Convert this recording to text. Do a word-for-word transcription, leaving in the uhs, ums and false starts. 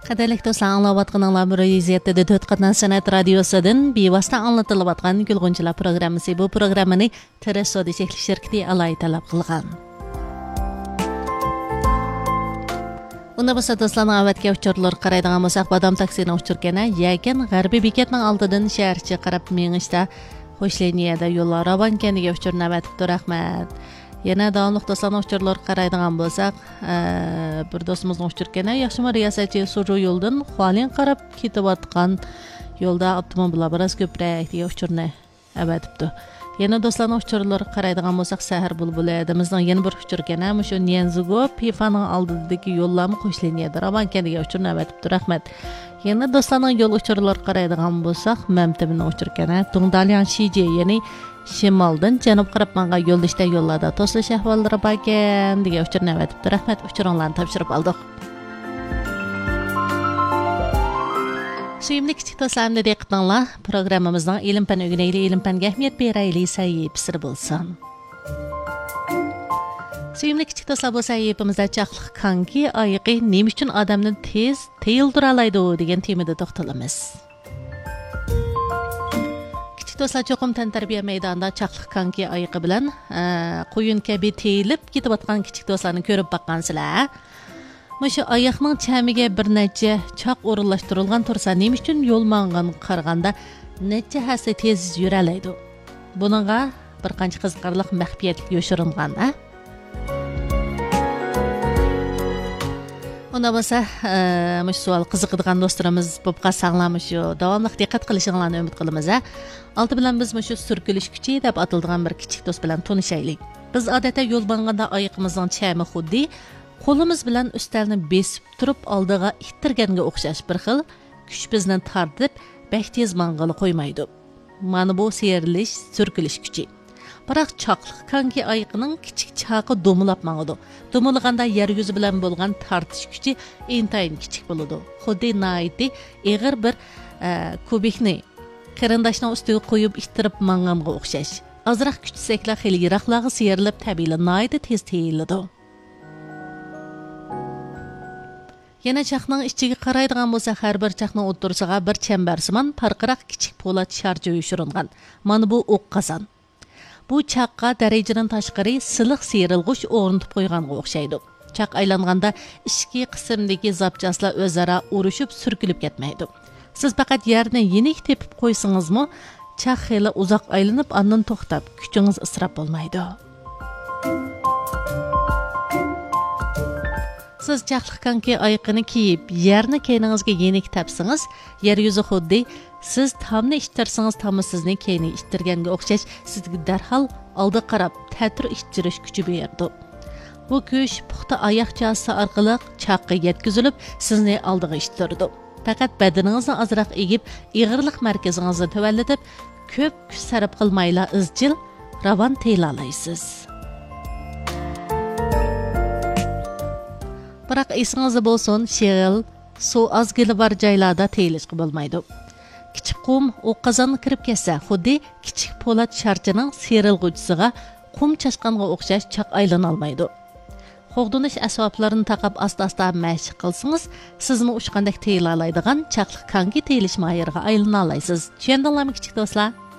Qadirlik dostlar, anlayotganlar Müraciətdə dörd qatnan sənət radiosudan bevosita anlatılayotgan Gülğunçular proqramısı. Bu proqramını Terasodi şəkli şirkəti alay talab qılğan. Unda bu dostlarning avvatga uchurlar qaraydigan bo'lsak, Badam taksini uchurgana yakan G'arbiy bekatning oldidan shaharcha qarab mengishda Xo'shliniyada yo'llar ravan kaniga uchurni avatibdi, rahmat. Yana davomli dostlarning uchurlar qaraydigan bo'lsak, bir do'stimizning uchurgana yaxshimi riyosatchi So'ru yo'ldan Xolin qarab ketayotgan yo'lda avtomobillar biroz ko'proq degan uchurni avatibdi. Yana do'stlarning uchurlar qaraydigan bo'lsak, Sahar bulbuli adamizning yana bir uchurgana shu Nianzugo Pifaning oldidagi yo'llarni Xo'shliniyada ravan kaniga uchurni avatibdi, rahmat. Yana do'stlarning yo'l uchurlar qaraydigan bo'lsak, Mamtimning uchurgana Dongdalyan Shiji, ya'ni shimoldan janub qarab mangan yo'ldishda yo'llarda to'silish ahvollari bor ekan degan uchurni avatibdi, rahmat. Uchuringlarni topshirib oldik. Suyimli kichik do'stlarimni diqqatinglar, programmamizning ilm fan o'rganayli, ilm fanga ahamiyat berayli sahifasi bo'lsin. Suyimli kichik do'stlar, bu sahifamizda chaqliq kanki oyiqi nima uchun odamni tez tiyildira oladi degan temada to'xtalamiz. Kichik do'stlar, cho'qim tantarbiya maydonida chaqliq kanki oyiqi bilan qo'yin kabi tiyilib ketayotgan kichik do'stlarni ko'rib boqqansizlar. Mushu oyoqning chamiga bir necha choq o'rinlashtirilgan tursa, nima uchun yo'l mang'an qaraganda necha hassa tez yura oladi? Buningga bir qancha qiziqarli maxfiyatlik yoshiringan, a? Unda bo'lsa, mush savol qiziqadigan do'stlarimiz bo'lib qolsanglar, shu davomli diqqat qilishinglarni umid qilamiz, a? Oldi bilan biz mushu surkilish kuchi deb ataladigan bir kichik do'st bilan tanishaylik. Biz odatda yo'l mang'anda oyoqimizning chami xuddi qo'limiz bilan ustalni besib turib oldiga ittirganga o'xshash bir xil kuch bizni tortib bak tez mang'ala qo'ymaydi. Mana bu serilish, surkilish kuchi. Biroq choqliq kanki oyiqining kichik chaqi do'milab mang'adi. Do'milganda yer yuzi bilan bo'lgan tortish kuchi intayin kichik bo'ladi. Xuddi nayti eg'ir bir kubikni qarindashning ustiga qo'yib ittirib mang'anga o'xshash. Azroq kuchsaklar xil yiroqlarga serilib tabiiyla nayti tez teyiladi. Yana chaqning ichiga qaraydigan bo'lsa, har bir chaqning o'ttirisiga bir chambarsimon parqiraq kichik po'lat sharcha uyushtirilgan. Mana bu o'q qozon. Bu chaqqa darajadan tashqari siliq serilg'uch o'rnatib qo'yganga o'xshaydi. Chaq aylanganda ichki qismdagi zapchaslar o'zaro urushib surkilib ketmaydi. Siz faqat yerni yenik tepib qo'ysangizmi, chaq xeyli uzoq aylanib, ondan to'xtab, kuchingiz isrof bo'lmaydi. Siz chaqliq kanki oyiqini kiyib, yerni keyningizga yenik tepsangiz, yer yuzi xuddi siz tomni ishtirsangiz, tomi sizni keyni ishtirganga o'xshash sizga darhol oldi qarab ta'tir ishtirish kuchi berdi. Bu kuch puxta oyoq chasi orqali chaqqa yetkazilib, sizni oldiga ishtirdi. Faqat badaningizni ozroq egib, ig'irlik markazingizni tuvallatib, ko'p kuch sarf qilmayla izchil ravon teyla olaysiz. Biroq esingizda bo'lsin, shig'il, suv ozgili bor joylarda teyilishga bo'lmaydi. Kichik qum o'q qozonni kirib ketsa, xuddi kichik po'lat sharchaning serilg'uchisiga qum chashqanga o'xshash chaq aylana olmaydi. Xo'g'dinish asboblarini taqab asta-asta mashq qilsangiz, sizmi ushqandek teyila oladigan chaqliq kanki teyilish mahiriga aylana olasiz. Tushundinglarmi kichik do'stlar?